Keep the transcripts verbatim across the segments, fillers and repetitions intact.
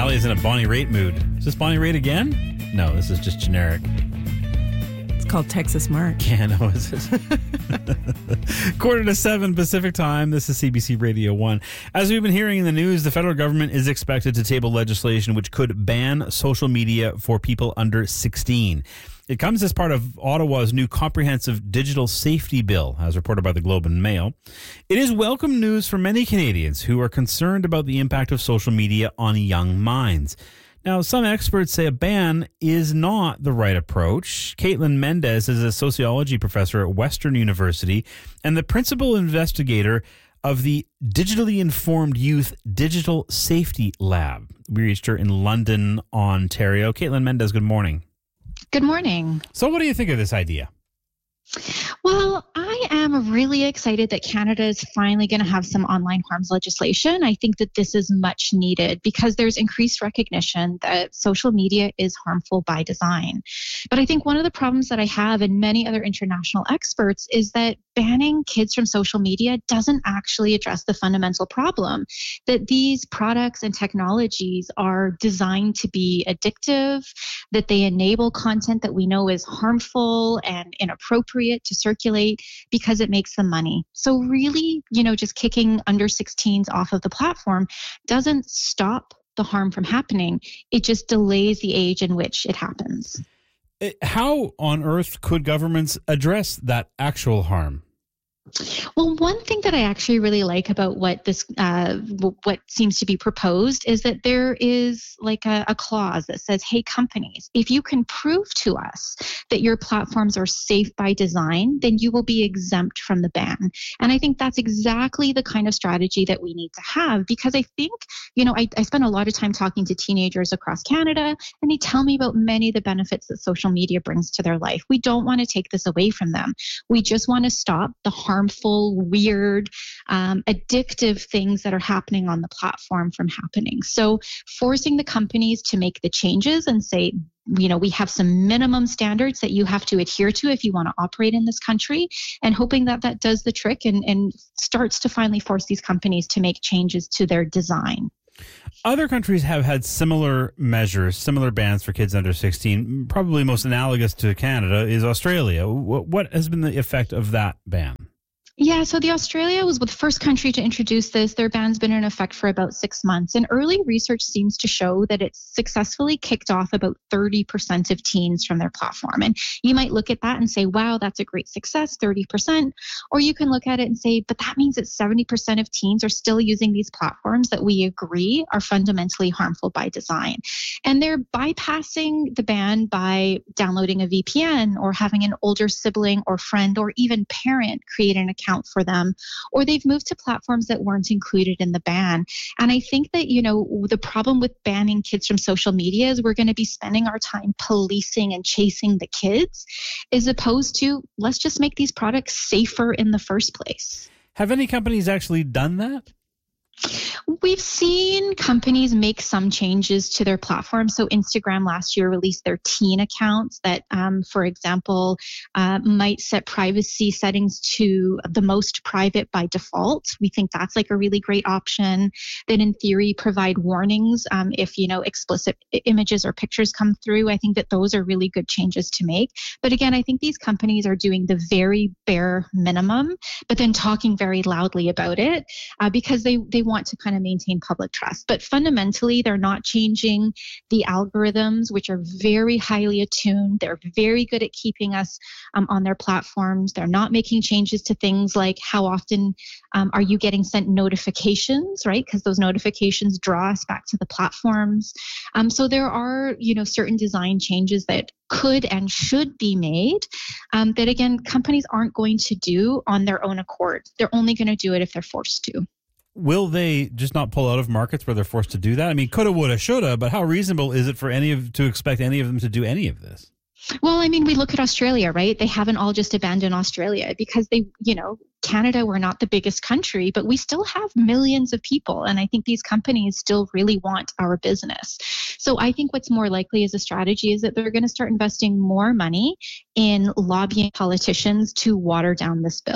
Allie's in a Bonnie Raitt mood. Is this Bonnie Raitt again? No, this is just generic. It's called Texas March. Yeah, no, is it? Quarter to seven Pacific time. This is C B C Radio one. As we've been hearing in the news, the federal government is expected to table legislation which could ban social media for people under sixteen. It comes as part of Ottawa's new comprehensive digital safety bill, as reported by the Globe and Mail. It is welcome news for many Canadians who are concerned about the impact of social media on young minds. Now, some experts say a ban is not the right approach. Caitlin Mendez is a sociology professor at Western University and the principal investigator of the Digitally Informed Youth Digital Safety Lab. We reached her in London, Ontario. Caitlin Mendez, good morning. Good morning. So what do you think of this idea? Well, I am really excited that Canada is finally going to have some online harms legislation. I think that this is much needed because there's increased recognition that social media is harmful by design. But I think one of the problems that I have and many other international experts is that banning kids from social media doesn't actually address the fundamental problem, that these products and technologies are designed to be addictive, that they enable content that we know is harmful and inappropriate to circulate because it makes them money. So really, you know, just kicking under sixteens off of the platform doesn't stop the harm from happening. It just delays the age in which it happens. How on earth could governments address that actual harm? Well, one thing that I actually really like about what this, uh, what seems to be proposed is that there is like a, a clause that says, hey, companies, if you can prove to us that your platforms are safe by design, then you will be exempt from the ban. And I think that's exactly the kind of strategy that we need to have because I think, you know, I, I spend a lot of time talking to teenagers across Canada and they tell me about many of the benefits that social media brings to their life. We don't want to take this away from them. We just want to stop the harm harmful, weird, um, addictive things that are happening on the platform from happening. So forcing the companies to make the changes and say, you know, we have some minimum standards that you have to adhere to if you want to operate in this country, and hoping that that does the trick and, and starts to finally force these companies to make changes to their design. Other countries have had similar measures, similar bans for kids under sixteen. Probably most analogous to Canada is Australia. What has been the effect of that ban? Yeah, so the Australia was the first country to introduce this. Their ban's been in effect for about six months. And early research seems to show that it's successfully kicked off about thirty percent of teens from their platform. And you might look at that and say, wow, that's a great success, thirty percent. Or you can look at it and say, but that means that seventy percent of teens are still using these platforms that we agree are fundamentally harmful by design. And they're bypassing the ban by downloading a V P N or having an older sibling or friend or even parent create an account for them, or they've moved to platforms that weren't included in the ban. And I think that, you know, the problem with banning kids from social media is we're going to be spending our time policing and chasing the kids, as opposed to let's just make these products safer in the first place. Have any companies actually done that? We've seen companies make some changes to their platform. So Instagram last year released their teen accounts that, um, for example, uh, might set privacy settings to the most private by default. We think that's like a really great option. That in theory provide warnings um, if, you know, explicit images or pictures come through. I think that those are really good changes to make. But again, I think these companies are doing the very bare minimum, but then talking very loudly about it uh, because they, they want to kind of maintain public trust. But fundamentally, they're not changing the algorithms, which are very highly attuned. They're very good at keeping us um, on their platforms. They're not making changes to things like how often um, are you getting sent notifications, right? Because those notifications draw us back to the platforms. Um, so there are, you know, certain design changes that could and should be made um, that, again, companies aren't going to do on their own accord. They're only going to do it if they're forced to. Will they just not pull out of markets where they're forced to do that? I mean, coulda, woulda, shoulda, but how reasonable is it for any of to expect any of them to do any of this? Well, I mean, we look at Australia, right? They haven't all just abandoned Australia because they, you know, Canada, we're not the biggest country, but we still have millions of people. And I think these companies still really want our business. So I think what's more likely as a strategy is that they're going to start investing more money in lobbying politicians to water down this bill.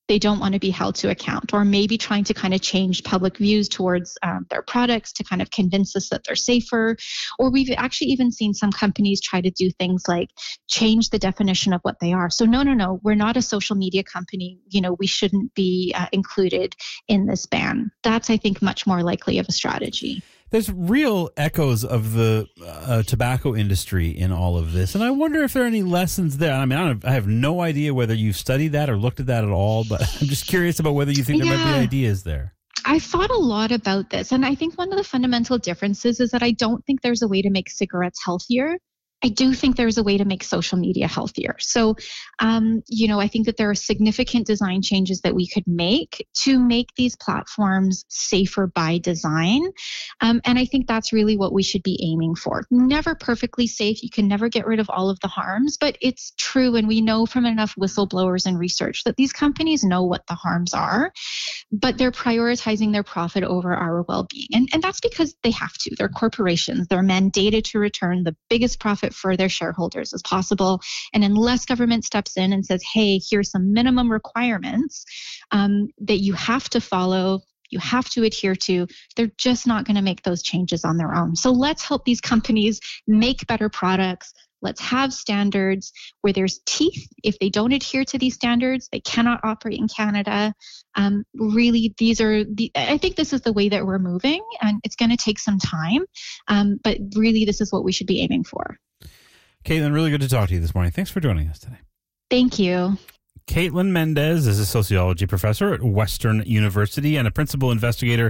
they don't want to be held to account, or maybe trying to kind of change public views towards um, their products to kind of convince us that they're safer. Or we've actually even seen some companies try to do things like change the definition of what they are. So no, no, no, we're not a social media company. You know, we shouldn't be uh, included in this ban. That's, I think, much more likely of a strategy. There's real echoes of the uh, tobacco industry in all of this, and I wonder if there are any lessons there. I mean, I, don't, I have no idea whether you've studied that or looked at that at all, but I'm just curious about whether you think there yeah. might be ideas there. I thought a lot about this, and I think one of the fundamental differences is that I don't think there's a way to make cigarettes healthier. I do think there's a way to make social media healthier. So, um, you know, I think that there are significant design changes that we could make to make these platforms safer by design. Um, and I think that's really what we should be aiming for. Never perfectly safe. You can never get rid of all of the harms, but it's true. And we know from enough whistleblowers and research that these companies know what the harms are, but they're prioritizing their profit over our well-being. And, and that's because they have to. They're corporations. They're mandated to return the biggest profit for their shareholders as possible. And unless government steps in and says, hey, here's some minimum requirements um, that you have to follow, you have to adhere to, they're just not going to make those changes on their own. So let's help these companies make better products. Let's have standards where there's teeth. If they don't adhere to these standards, they cannot operate in Canada. Um, really, these are the, I think this is the way that we're moving, and it's going to take some time. Um, but really, this is what we should be aiming for. Caitlin, really good to talk to you this morning. Thanks for joining us today. Thank you. Caitlin Mendez is a sociology professor at Western University and a principal investigator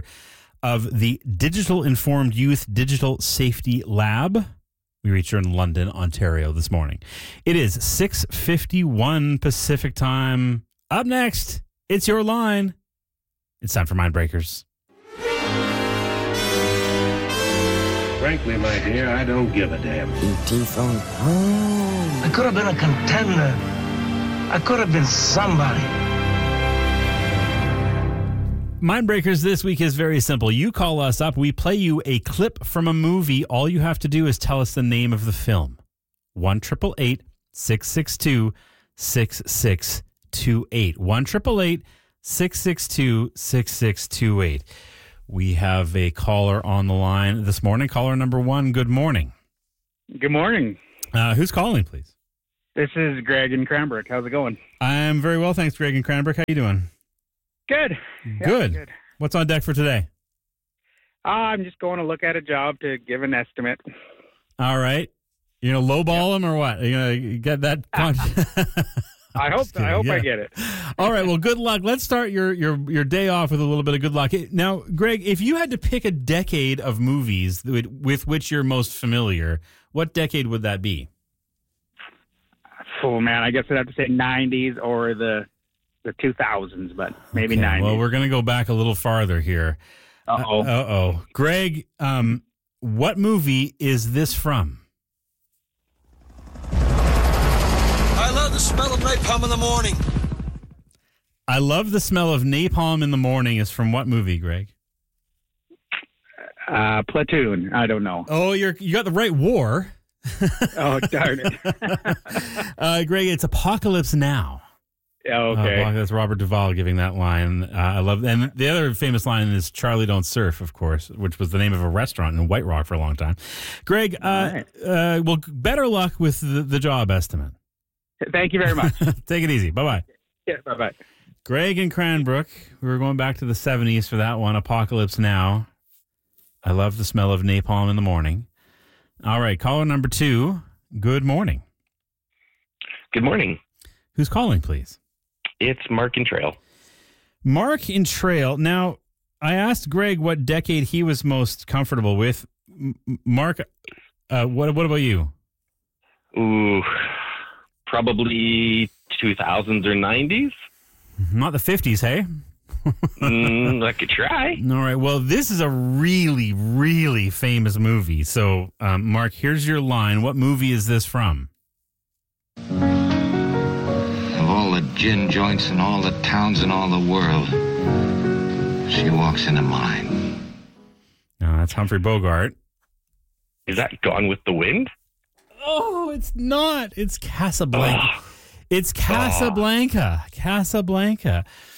of the Digital Informed Youth Digital Safety Lab. We reached her in London, Ontario this morning. It is six fifty-one Pacific time. Up next, it's your line. It's time for Mindbreakers. Frankly, my dear, I don't give a damn. E T phone home. I could have been a contender. I could have been somebody. Mindbreakers this week is very simple. You call us up. We play you a clip from a movie. All you have to do is tell us the name of the film. one eight eight eight, six six two, six six two eight. one eight eight eight, six six two, six six two eight. We have a caller on the line this morning. Caller number one, good morning. Good morning. Uh, who's calling, please? This is Greg in Cranbrook. How's it going? I'm very well, thanks, Greg in Cranbrook. How you doing? Good. Good. Yeah, good. What's on deck for today? Uh, I'm just going to look at a job to give an estimate. All right. You're going to lowball yep. him or what? Are you going to get that? Con- I hope I hope yeah. I get it. All right. Well, good luck. Let's start your, your, your day off with a little bit of good luck. Now, Greg, if you had to pick a decade of movies with, with which you're most familiar, what decade would that be? Oh, man, I guess I'd have to say nineties or the the two thousands, but maybe okay, nineties. Well, we're going to go back a little farther here. Uh-oh. Uh, uh-oh. Greg, um, what movie is this from? I love the smell of napalm in the morning. I love the smell of napalm in the morning is from what movie, Greg? Uh, Platoon. I don't know. Oh, you're you got the right war. Oh, darn it. uh, Greg, it's Apocalypse Now. Okay. Uh, that's Robert Duvall giving that line. Uh, I love, and the other famous line is "Charlie Don't Surf," of course, which was the name of a restaurant in White Rock for a long time. Greg, uh, right. uh, well, better luck with the, the job estimate. Thank you very much. Take it easy. Bye bye. Yeah. Bye bye. Greg in Cranbrook. We were going back to the seventies for that one. Apocalypse Now. I love the smell of napalm in the morning. All right, caller number two. Good morning. Good morning. Who's calling, please? It's Mark in Trail. Mark in Trail. Now, I asked Greg what decade he was most comfortable with. M- Mark, uh, what what about you? Ooh, probably two thousands or nineties. Not the fifties, hey? mm, I could try. All right. Well, this is a really, really famous movie. So, um, Mark, here's your line. What movie is this from? Of all the gin joints in all the towns in all the world, she walks into mine. No, that's Humphrey Bogart. Is that Gone with the Wind? Oh, it's not. It's Casablanca. Oh. It's Casablanca. Oh. Casablanca.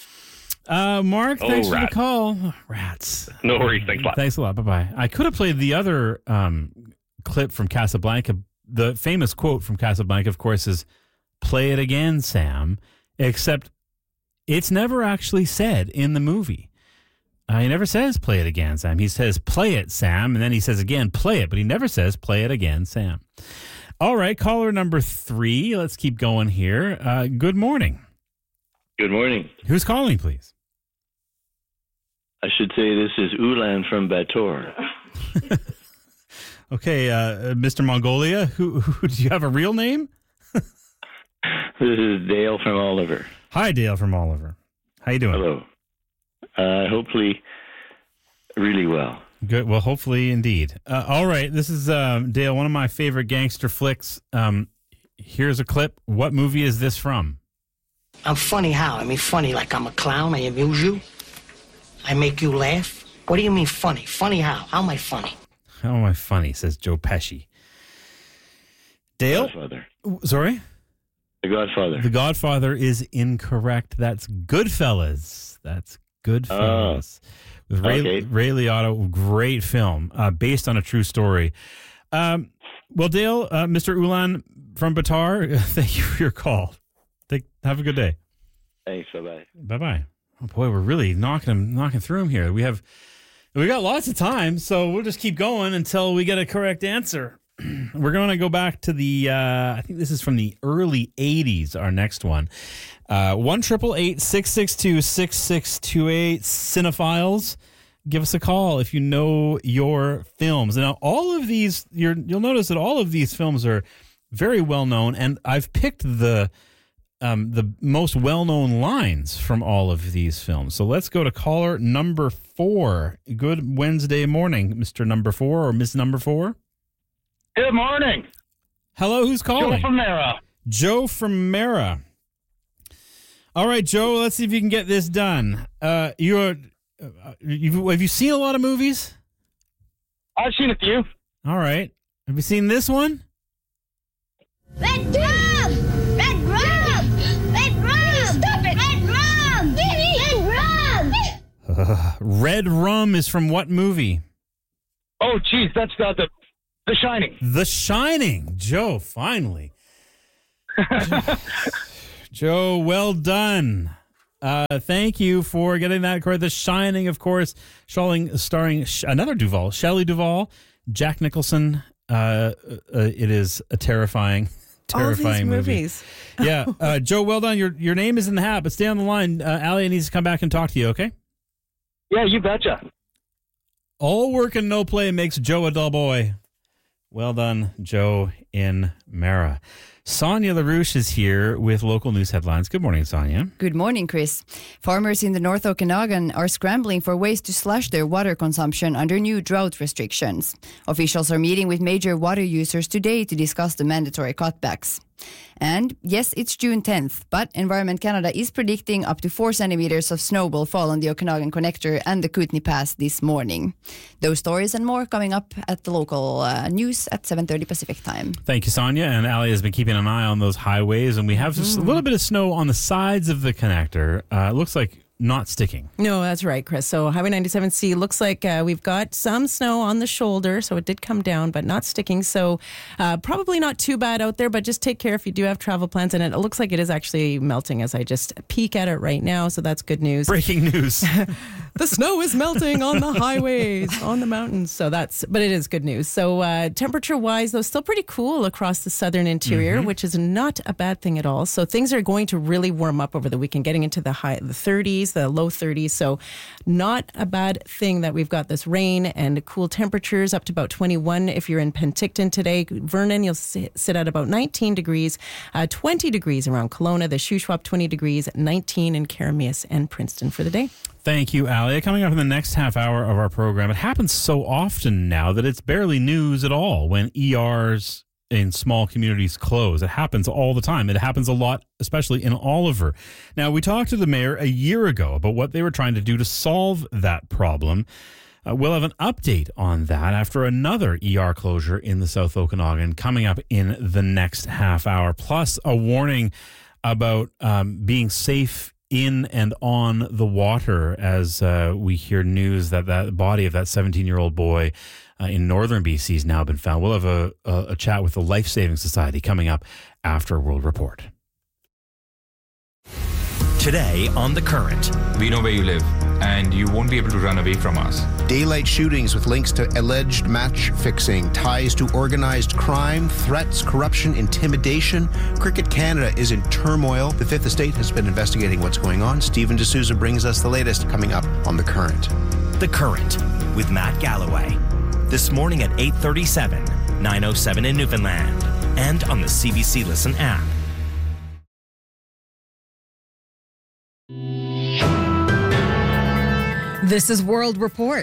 Uh, Mark, Oh, thanks for rats. the call. Oh, rats. No worries. Thanks a lot. Thanks a lot. Bye-bye. I could have played the other um, clip from Casablanca. The famous quote from Casablanca, of course, is, "Play it again, Sam," except it's never actually said in the movie. Uh, he never says, "Play it again, Sam." He says, "Play it, Sam." And then he says again, "Play it." But he never says, "Play it again, Sam." All right, caller number three. Let's keep going here. Uh, good morning. Good morning. Who's calling, please? I should say this is Ulan from Bator. Okay, uh, Mister Mongolia, who, who do you have a real name? This is Dale from Oliver. Hi, Dale from Oliver. How you doing? Hello. Uh, hopefully, really well. Good. Well, hopefully, indeed. Uh, all right, this is um, Dale, one of my favorite gangster flicks. Um, here's a clip. What movie is this from? I'm funny how? I mean funny like I'm a clown, I amuse you? I make you laugh? What do you mean funny? Funny how? How am I funny? How am I funny, says Joe Pesci. Dale? Godfather. Sorry? The Godfather. The Godfather is incorrect. That's Goodfellas. That's Goodfellas. Oh, With Ray, okay. Ray Liotta, great film, uh, based on a true story. Um, well, Dale, uh, Mister Ulan from Batar, thank you for your call. Take, have a good day. Thanks. Bye-bye. Bye-bye. Oh, boy, we're really knocking him, knocking through him here. We have, we got lots of time, so we'll just keep going until we get a correct answer. We're going to go back to the, uh, I think this is from the early eighties, our next one. Uh, one triple eight six six two six six two eight Cinephiles. Give us a call if you know your films. Now, all of these, you're, you'll notice that all of these films are very well known, and I've picked the um, the most well known lines from all of these films. So let's go to caller number four. Good Wednesday morning, Mister Number Four or Miss Number Four. Good morning. Hello, who's calling? Joe from Mara. Joe from Mara. All right, Joe, let's see if you can get this done. Uh, you're, uh, you've, have you seen a lot of movies? I've seen a few. All right. Have you seen this one? Red rum! Red rum! Red rum! Stop it! Red rum! Red rum! Uh, Red Rum is from what movie? Oh, geez, that's uh, the The Shining. The Shining. Joe, finally. Joe, well done. Uh, thank you for getting that correct. The Shining, of course, starring, starring Sh- another Duvall, Shelley Duvall, Jack Nicholson. Uh, uh, it is a terrifying, terrifying All these movie. movies. Yeah, uh, Joe, well done. Your your name is in the hat, but stay on the line. Uh, Allie needs to come back and talk to you. Okay. Yeah, you betcha. All work and no play makes Joe a dull boy. Well done, Joe in Mara. Sonia LaRouche is here with local news headlines. Good morning, Sonia. Good morning, Chris. Farmers in the North Okanagan are scrambling for ways to slash their water consumption under new drought restrictions. Officials are meeting with major water users today to discuss the mandatory cutbacks. And yes, it's June tenth, but Environment Canada is predicting up to four centimeters of snow will fall on the Okanagan Connector and the Kootenay Pass this morning. Those stories and more coming up at the local uh, news at seven thirty Pacific time. Thank you, Sonia. And Ali has been keeping an eye on those highways, and we have just a little bit of snow on the sides of the connector. Uh, it looks like not sticking. No, that's right, Chris. So Highway ninety-seven C looks like uh, we've got some snow on the shoulder, so it did come down, but not sticking. So uh, probably not too bad out there, but just take care if you do have travel plans. And it looks like it is actually melting as I just peek at it right now, so that's good news. Breaking news. The snow is melting on the highways, on the mountains. So that's, but it is good news. So uh, temperature-wise, though, still pretty cool across the southern interior, Mm-hmm. which is not a bad thing at all. So things are going to really warm up over the weekend, getting into the high, the thirties, the low thirties. So not a bad thing that we've got this rain and cool temperatures up to about twenty-one if you're in Penticton today. Vernon, you'll sit at about nineteen degrees, uh, twenty degrees around Kelowna, the Shuswap twenty degrees, nineteen in Karamias and Princeton for the day. Thank you, Ali. Coming up in the next half hour of our program, it happens so often now that it's barely news at all when E Rs in small communities close. It happens all the time. It happens a lot, especially in Oliver. Now, we talked to the mayor a year ago about what they were trying to do to solve that problem. Uh, we'll have an update on that after another E R closure in the South Okanagan coming up in the next half hour, plus a warning about um, being safe in and on the water as uh, we hear news that that body of that seventeen-year-old boy uh, in northern B C has now been found. We'll have a, a, a chat with the Life Saving Society coming up after World Report. Today on The Current. We know where you live, and you won't be able to run away from us. Daylight shootings with links to alleged match fixing, ties to organized crime, threats, corruption, intimidation. Cricket Canada is in turmoil. The Fifth Estate has been investigating what's going on. Stephen D'Souza brings us the latest coming up on The Current. The Current with Matt Galloway. This morning at eight thirty-seven, nine oh seven in Newfoundland, and on the C B C Listen app. This is World Report.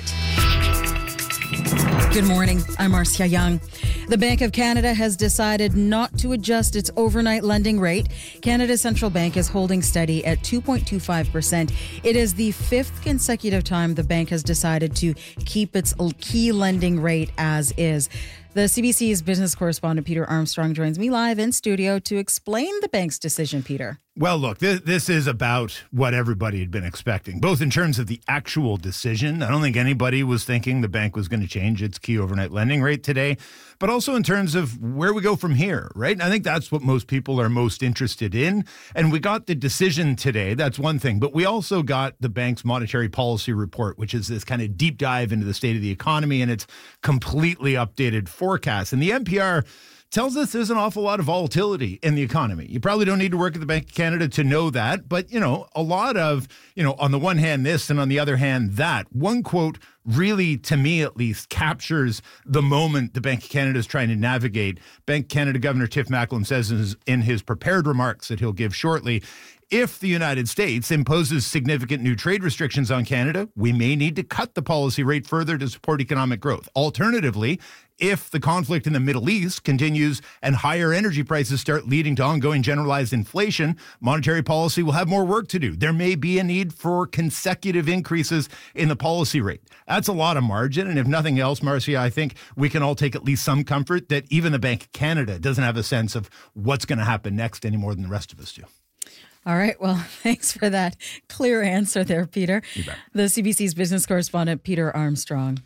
Good morning. I'm Marcia Young. The Bank of Canada has decided not to adjust its overnight lending rate. Canada's central bank is holding steady at two point two five percent. It is the fifth consecutive time the bank has decided to keep its key lending rate as is. The C B C's business correspondent Peter Armstrong joins me live in studio to explain the bank's decision, Peter. Well, look, this, this is about what everybody had been expecting, both in terms of the actual decision. I don't think anybody was thinking the bank was going to change its key overnight lending rate today, but also in terms of where we go from here, right? And I think that's what most people are most interested in. And we got the decision today. That's one thing. But we also got the bank's monetary policy report, which is this kind of deep dive into the state of the economy and its completely updated forecast. And the N P R tells us there's an awful lot of volatility in the economy. You probably don't need to work at the Bank of Canada to know that, but, you know, a lot of, you know, on the one hand this and on the other hand that. One quote really, to me at least, captures the moment the Bank of Canada is trying to navigate. Bank of Canada Governor Tiff Macklem says in his, in his prepared remarks that he'll give shortly, if the United States imposes significant new trade restrictions on Canada, we may need to cut the policy rate further to support economic growth. Alternatively, if the conflict in the Middle East continues and higher energy prices start leading to ongoing generalized inflation, monetary policy will have more work to do. There may be a need for consecutive increases in the policy rate. That's a lot of margin. And if nothing else, Marcia, I think we can all take at least some comfort that even the Bank of Canada doesn't have a sense of what's going to happen next any more than the rest of us do. All right. Well, thanks for that clear answer there, Peter. The C B C's business correspondent, Peter Armstrong.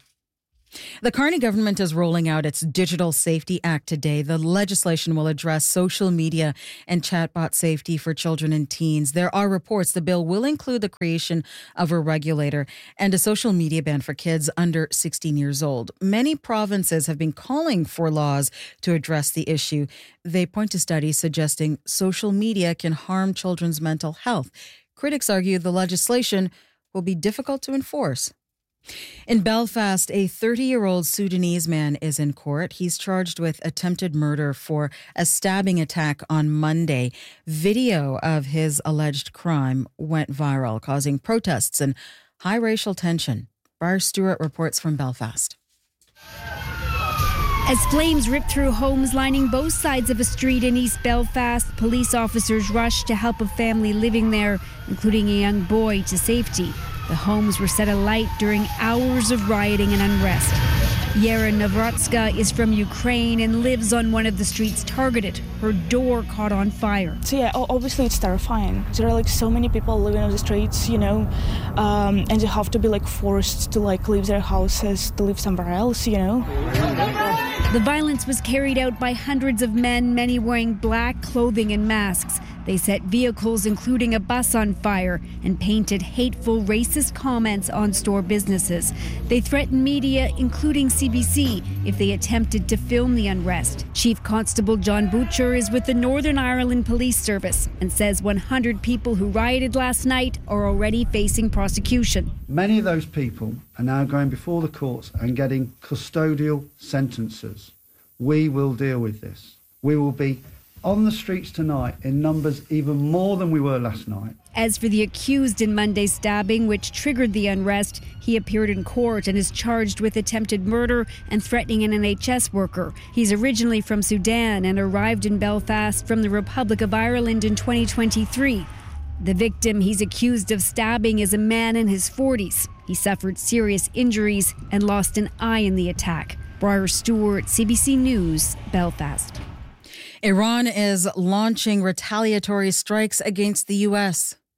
The Carney government is rolling out its Digital Safety Act today. The legislation will address social media and chatbot safety for children and teens. There are reports the bill will include the creation of a regulator and a social media ban for kids under sixteen years old. Many provinces have been calling for laws to address the issue. They point to studies suggesting social media can harm children's mental health. Critics argue the legislation will be difficult to enforce. In Belfast, a thirty-year-old Sudanese man is in court. He's charged with attempted murder for a stabbing attack on Monday. Video of his alleged crime went viral, causing protests and high racial tension. Briar Stewart reports from Belfast. As flames ripped through homes lining both sides of a street in East Belfast, police officers rushed to help a family living there, including a young boy, to safety. The homes were set alight during hours of rioting and unrest. Yera Navrotska is from Ukraine and lives on one of the streets targeted. Her door caught on fire. So yeah, obviously it's terrifying. There are like so many people living on the streets, you know, um, and they have to be like forced to like leave their houses to live somewhere else, you know. The violence was carried out by hundreds of men, many wearing black clothing and masks. They set vehicles, including a bus, on fire and painted hateful, racist comments on store businesses. They threatened media, including C B C, if they attempted to film the unrest. Chief Constable John Butcher is with the Northern Ireland Police Service and says one hundred people who rioted last night are already facing prosecution. Many of those people are now going before the courts and getting custodial sentences. We will deal with this. We will be on the streets tonight in numbers even more than we were last night. As for the accused in Monday's stabbing, which triggered the unrest, he appeared in court and is charged with attempted murder and threatening an N H S worker. He's originally from Sudan and arrived in Belfast from the Republic of Ireland in twenty twenty-three. The victim he's accused of stabbing is a man in his forties. He suffered serious injuries and lost an eye in the attack. Briar Stewart, C B C News, Belfast. Iran is launching retaliatory strikes against the U S.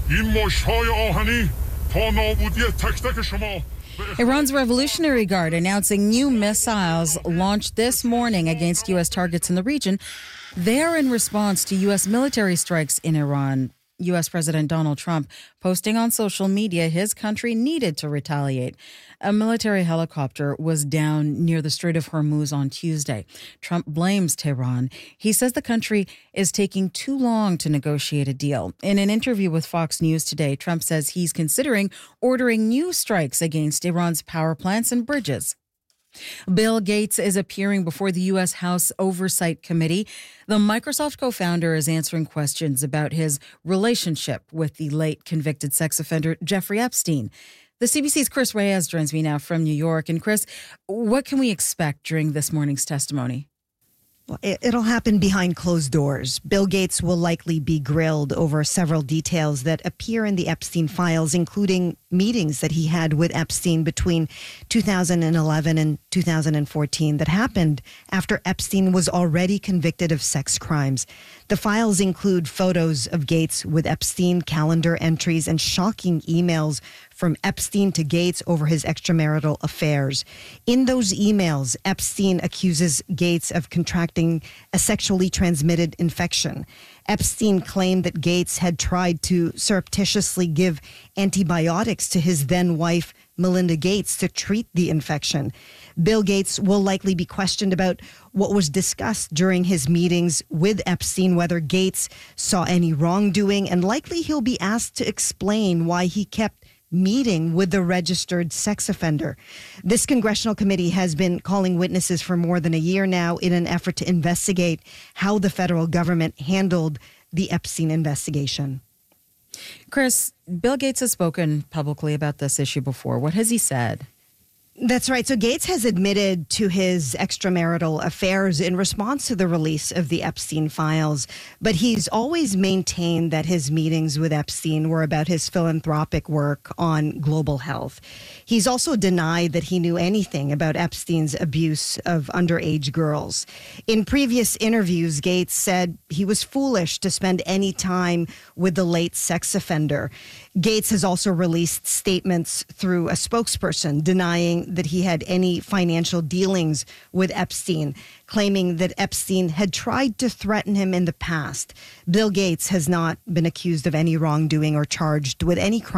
این مشت‌های آهنی تا نابودی تک تک شما. Iran's Revolutionary Guard announcing new missiles launched this morning against U S targets in the region. They're in response to U S military strikes in Iran. U S President Donald Trump posting on social media his country needed to retaliate. A military helicopter was down near the Strait of Hormuz on Tuesday. Trump blames Tehran. He says the country is taking too long to negotiate a deal. In an interview with Fox News today, Trump says he's considering ordering new strikes against Iran's power plants and bridges. Bill Gates is appearing before the U S House Oversight Committee. The Microsoft co-founder is answering questions about his relationship with the late convicted sex offender Jeffrey Epstein. The C B C's Chris Reyes joins me now from New York. And Chris, what can we expect during this morning's testimony? Well, it'll happen behind closed doors. Bill Gates will likely be grilled over several details that appear in the Epstein files, including meetings that he had with Epstein between two thousand eleven and two thousand fourteen that happened after Epstein was already convicted of sex crimes. The files include photos of Gates with Epstein, calendar entries, and shocking emails from Epstein to Gates over his extramarital affairs. In those emails, Epstein accuses Gates of contracting a sexually transmitted infection. Epstein claimed that Gates had tried to surreptitiously give antibiotics to his then-wife, Melinda Gates, to treat the infection. Bill Gates will likely be questioned about what was discussed during his meetings with Epstein, whether Gates saw any wrongdoing, and likely he'll be asked to explain why he kept meeting with the registered sex offender. This congressional committee has been calling witnesses for more than a year now in an effort to investigate how the federal government handled the Epstein investigation. Chris, Bill Gates has spoken publicly about this issue before. What has he said? That's right. So Gates has admitted to his extramarital affairs in response to the release of the Epstein files, but he's always maintained that his meetings with Epstein were about his philanthropic work on global health. He's also denied that he knew anything about Epstein's abuse of underage girls. In previous interviews, Gates said he was foolish to spend any time with the late sex offender. Gates has also released statements through a spokesperson denying that he had any financial dealings with Epstein, claiming that Epstein had tried to threaten him in the past. Bill Gates has not been accused of any wrongdoing or charged with any crime